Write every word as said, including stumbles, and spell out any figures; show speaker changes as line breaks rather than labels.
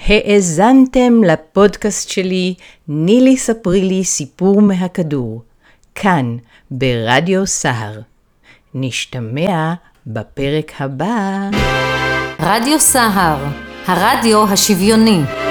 האזנתם לפודקאסט שלי, נילי ספרי לי סיפור מהכדור, כאן ברדיו סהר. נשתמע בפרק הבא.
רדיו סהר, הרדיו השוויוני.